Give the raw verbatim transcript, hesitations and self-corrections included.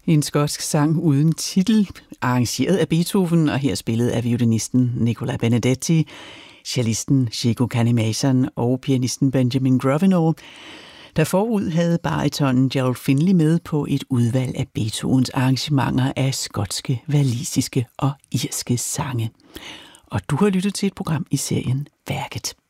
En skotsk sang uden titel, arrangeret af Beethoven, og her spillet af violinisten Nicola Benedetti, cellisten Chico Kanemason og pianisten Benjamin Grosvenor, der forud havde baritonen Gerald Finley med på et udvalg af Beethovens arrangementer af skotske, walisiske og irske sange. Og du har lyttet til et program i serien Værket.